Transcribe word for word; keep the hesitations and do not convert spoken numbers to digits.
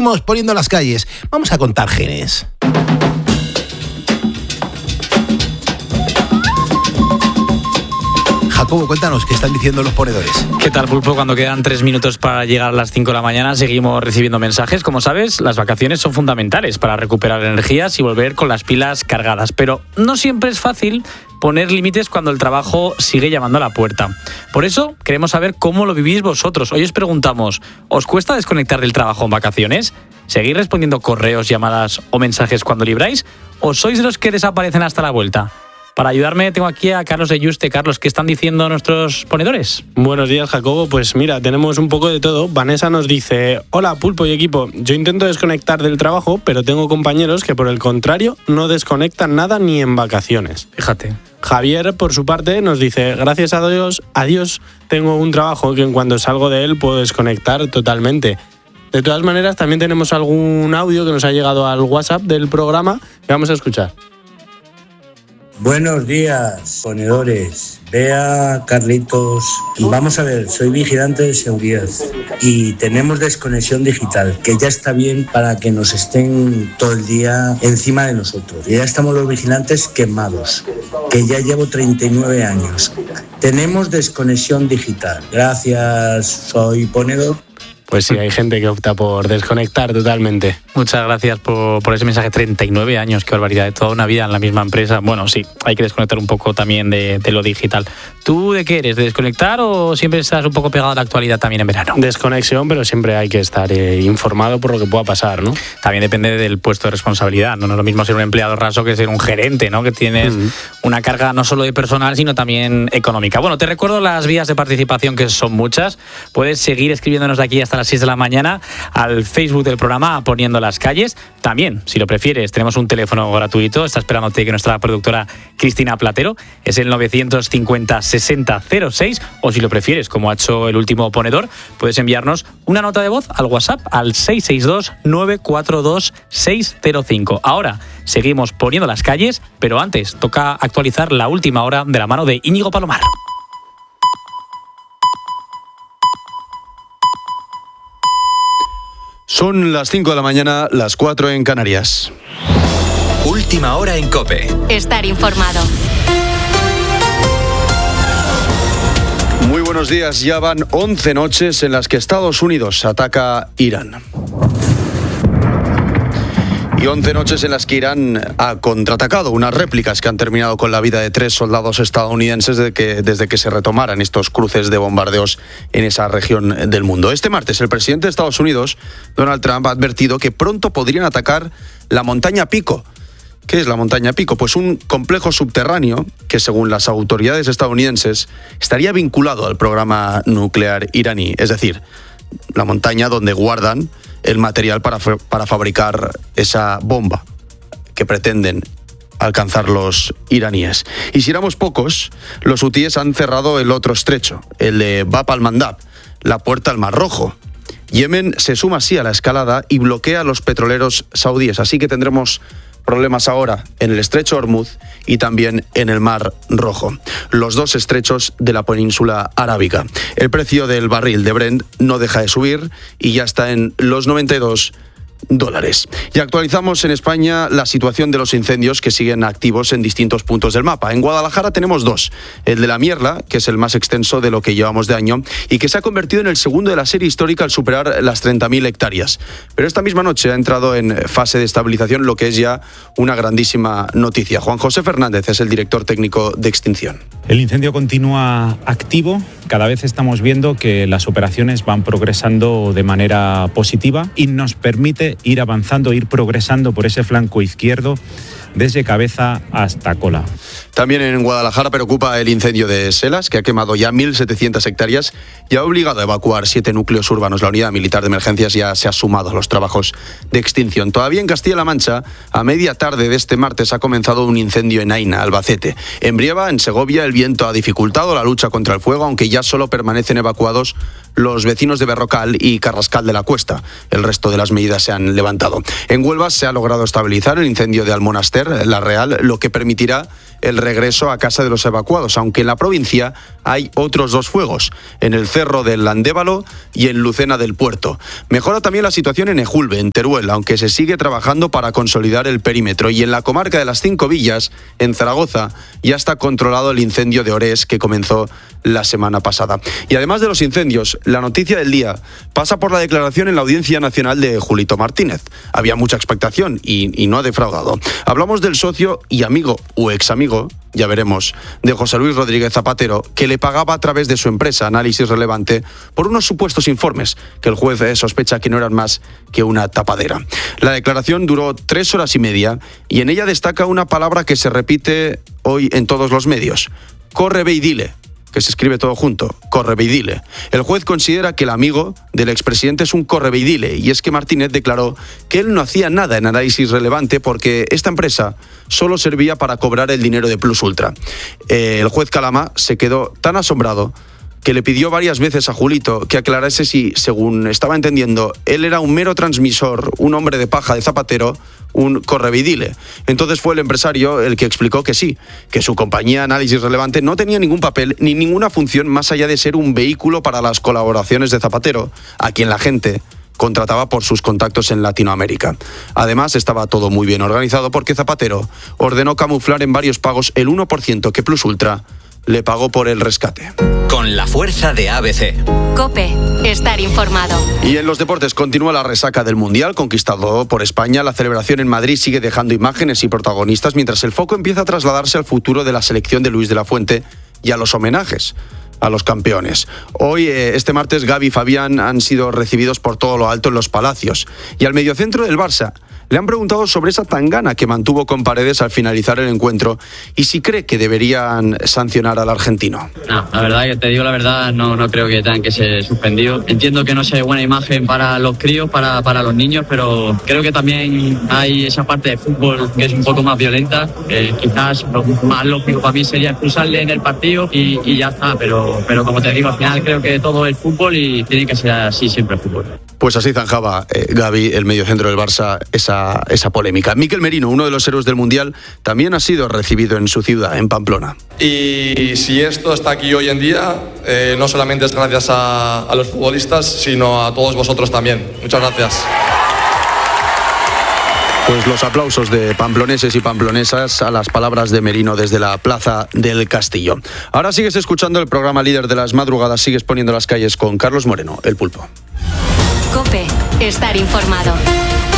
seguimos poniendo las calles. Vamos a contar genes. Jacobo, cuéntanos, ¿qué están diciendo los ponedores? ¿Qué tal, Pulpo? Cuando quedan tres minutos para llegar a las cinco de la mañana, seguimos recibiendo mensajes. Como sabes, las vacaciones son fundamentales para recuperar energías y volver con las pilas cargadas. Pero no siempre es fácil poner límites cuando el trabajo sigue llamando a la puerta. Por eso, queremos saber cómo lo vivís vosotros. Hoy os preguntamos, ¿os cuesta desconectar del trabajo en vacaciones? ¿Seguís respondiendo correos, llamadas o mensajes cuando libráis? ¿O sois de los que desaparecen hasta la vuelta? Para ayudarme tengo aquí a Carlos de Yuste. Carlos, ¿qué están diciendo nuestros ponedores? Buenos días, Jacobo. Pues mira, tenemos un poco de todo. Vanessa nos dice: hola, Pulpo y equipo. Yo intento desconectar del trabajo, pero tengo compañeros que por el contrario no desconectan nada ni en vacaciones. Fíjate. Javier, por su parte, nos dice: gracias a Dios, a Dios tengo un trabajo que en cuanto salgo de él puedo desconectar totalmente. De todas maneras, también tenemos algún audio que nos ha llegado al WhatsApp del programa que vamos a escuchar. Buenos días, ponedores. Bea, Carlitos. Vamos a ver, soy vigilante de seguridad y tenemos desconexión digital, que ya está bien para que nos estén todo el día encima de nosotros. Ya estamos los vigilantes quemados, que ya llevo treinta y nueve años. Tenemos desconexión digital. Gracias, soy ponedor. Pues sí, hay gente que opta por desconectar totalmente. Muchas gracias por, por ese mensaje. treinta y nueve años, qué barbaridad, de toda una vida en la misma empresa. Bueno, sí, hay que desconectar un poco también de, de lo digital. ¿Tú de qué eres? ¿De desconectar o siempre estás un poco pegado a la actualidad también en verano? Desconexión, pero siempre hay que estar eh, informado por lo que pueda pasar, ¿no? También depende del puesto de responsabilidad. No es lo mismo ser un empleado raso que ser un gerente, ¿no? Que tienes uh-huh. una carga no solo de personal, sino también económica. Bueno, te recuerdo las vías de participación, que son muchas. Puedes seguir escribiéndonos de aquí hasta las seis de la mañana al Facebook del programa Poniendo las Calles. También, si lo prefieres, tenemos un teléfono gratuito. Está esperándote que nuestra productora Cristina Platero. Es el novecientos cincuenta sesenta cero seis. O si lo prefieres, como ha hecho el último ponedor, puedes enviarnos una nota de voz al WhatsApp al seis seis dos nueve cuatro dos seis cero cinco. Ahora seguimos poniendo las calles, pero antes toca actualizar la última hora de la mano de Íñigo Palomar. Son las cinco de la mañana, las cuatro en Canarias. Última hora en COPE. Estar informado. Muy buenos días. Ya van once noches en las que Estados Unidos ataca Irán. Y once noches en las que Irán ha contraatacado, unas réplicas que han terminado con la vida de tres soldados estadounidenses desde que, desde que se retomaran estos cruces de bombardeos en esa región del mundo. Este martes, el presidente de Estados Unidos, Donald Trump, ha advertido que pronto podrían atacar la montaña Pico. ¿Qué es la montaña Pico? Pues un complejo subterráneo que, según las autoridades estadounidenses, estaría vinculado al programa nuclear iraní. Es decir, la montaña donde guardan el material para, para fabricar esa bomba que pretenden alcanzar los iraníes. Y si éramos pocos, los hutíes han cerrado el otro estrecho, el de Bab al-Mandab, la puerta al Mar Rojo. Yemen se suma así a la escalada y bloquea los petroleros saudíes, así que tendremos problemas ahora en el estrecho Hormuz y también en el Mar Rojo, los dos estrechos de la península arábiga. El precio del barril de Brent no deja de subir y ya está en los noventa y dos dólares. Y actualizamos en España la situación de los incendios que siguen activos en distintos puntos del mapa. En Guadalajara tenemos dos. El de la Mierla, que es el más extenso de lo que llevamos de año y que se ha convertido en el segundo de la serie histórica al superar las treinta mil hectáreas. Pero esta misma noche ha entrado en fase de estabilización, lo que es ya una grandísima noticia. Juan José Fernández es el director técnico de extinción. El incendio continúa activo. Cada vez estamos viendo que las operaciones van progresando de manera positiva y nos permite ir avanzando, ir progresando por ese flanco izquierdo desde cabeza hasta cola. También en Guadalajara preocupa el incendio de Selas, que ha quemado ya mil setecientas hectáreas y ha obligado a evacuar siete núcleos urbanos. La unidad militar de emergencias ya se ha sumado a los trabajos de extinción. Todavía en Castilla-La Mancha, a media tarde de este martes ha comenzado un incendio en Aina, Albacete. En Brieva, en Segovia, el viento ha dificultado la lucha contra el fuego, aunque ya solo permanecen evacuados los vecinos de Berrocal y Carrascal de la Cuesta. El resto de las medidas se han levantado. En Huelva se ha logrado estabilizar el incendio de Almonaster, La Real, lo que permitirá el regreso a casa de los evacuados, aunque en la provincia hay otros dos fuegos, en el Cerro del Landévalo y en Lucena del Puerto. Mejora también la situación en Ejulbe, en Teruel, aunque se sigue trabajando para consolidar el perímetro. Y en la comarca de las Cinco Villas, en Zaragoza, ya está controlado el incendio de Orés que comenzó la semana pasada. Y además de los incendios, la noticia del día pasa por la declaración en la Audiencia Nacional de Julito Martínez. Había mucha expectación y, y no ha defraudado. Hablamos del socio y amigo o examigo, ya veremos, de José Luis Rodríguez Zapatero, que le pagaba a través de su empresa Análisis Relevante por unos supuestos informes que el juez sospecha que no eran más que una tapadera. La declaración duró tres horas y media y en ella destaca una palabra que se repite hoy en todos los medios: corre, ve y dile, que se escribe todo junto, corre, ve y dile. El juez considera que el amigo del expresidente es un corre, ve y dile, y es que Martínez declaró que él no hacía nada en Análisis Relevante porque esta empresa solo servía para cobrar el dinero de Plus Ultra. Eh, el juez Calama se quedó tan asombrado que le pidió varias veces a Julito que aclarase si, según estaba entendiendo, él era un mero transmisor, un hombre de paja de Zapatero, un correveidile. Entonces fue el empresario el que explicó que sí, que su compañía Análisis Relevante no tenía ningún papel ni ninguna función más allá de ser un vehículo para las colaboraciones de Zapatero, a quien la gente contrataba por sus contactos en Latinoamérica. Además, estaba todo muy bien organizado porque Zapatero ordenó camuflar en varios pagos el uno por ciento que Plus Ultra le pagó por el rescate. Con la fuerza de A B C. COPE, estar informado. Y en los deportes continúa la resaca del Mundial conquistado por España. La celebración en Madrid sigue dejando imágenes y protagonistas, mientras el foco empieza a trasladarse al futuro de la selección de Luis de la Fuente y a los homenajes a los campeones. Hoy, eh, este martes, Gavi y Fabián han sido recibidos por todo lo alto en los Palacios. Y al mediocentro del Barça le han preguntado sobre esa tangana que mantuvo con Paredes al finalizar el encuentro y si cree que deberían sancionar al argentino. No, la verdad, que te digo la verdad, no, no creo que tengan que ser suspendidos. Entiendo que no sea buena imagen para los críos, para, para los niños, pero creo que también hay esa parte de fútbol que es un poco más violenta. Eh, quizás lo más lógico para mí sería expulsarle en el partido y, y ya está, pero, pero como te digo, al final creo que todo es fútbol y tiene que ser así siempre el fútbol. Pues así zanjaba eh, Gavi, el mediocentro del Barça, esa, esa polémica. Mikel Merino, uno de los héroes del Mundial, también ha sido recibido en su ciudad, en Pamplona. Y si esto está aquí hoy en día, eh, no solamente es gracias a, a los futbolistas, sino a todos vosotros también. Muchas gracias. Pues los aplausos de pamploneses y pamplonesas a las palabras de Merino desde la Plaza del Castillo. Ahora sigues escuchando el programa líder de las madrugadas, sigues poniendo las calles con Carlos Moreno, el Pulpo. COPE, estar informado.